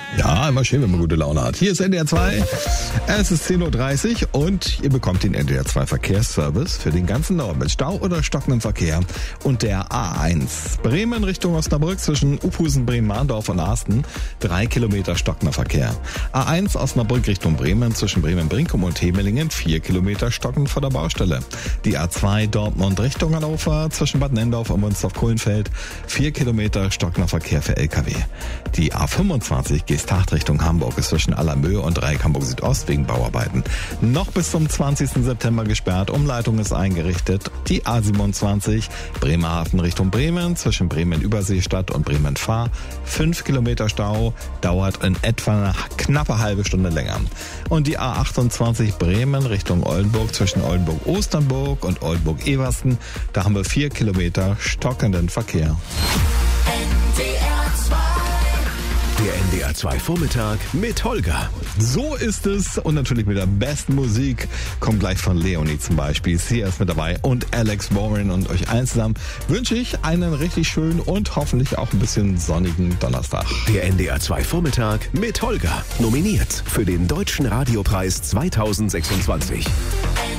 Ja, immer schön, wenn man gute Laune hat. Hier ist NDR 2. Es ist 10.30 Uhr und ihr bekommt den NDR 2 Verkehrsservice für den ganzen Norden mit Stau oder stockendem Verkehr und der A1. Bremen Richtung Osnabrück zwischen Uphusen, Bremen-Mahndorf und Arsten. 3 Kilometer stockender Verkehr. A1 Osnabrück Richtung Bremen zwischen Bremen-Brinkum und Hemelingen. 4 Kilometer stockend vor der Baustelle. Die A2 Dortmund Richtung Hannover zwischen Bad Nendorf und Münster-Kohlenfeld. 4 Kilometer stockender Verkehr für LKW. Die A25 Geesthacht Richtung Hamburg ist zwischen Allermöhe und Dreieck Hamburg Südost wegen Bauarbeiten noch bis zum 20. September gesperrt. Umleitung ist eingerichtet. Die A27 Bremerhaven Richtung Bremen zwischen Bremen-Überseestadt und Bremen-Fahr. 5 Kilometer Stau, dauert in etwa eine knappe halbe Stunde länger. Und die A28 Bremen Richtung Oldenburg zwischen Oldenburg-Osternburg und Oldenburg-Eversten. Da haben wir 4 Kilometer stockenden Verkehr. Der NDR 2 Vormittag mit Holger. So ist es und natürlich mit der besten Musik. Kommt gleich von Leonie zum Beispiel. Sie ist mit dabei und Alex Warren und euch allen zusammen wünsche ich einen richtig schönen und hoffentlich auch ein bisschen sonnigen Donnerstag. Der NDR 2 Vormittag mit Holger. Nominiert für den Deutschen Radiopreis 2026.